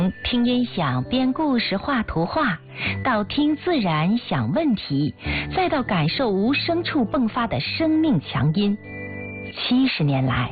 听音响编故事画图画，到听自然想问题，再到感受无声处迸发的生命强音。70年来，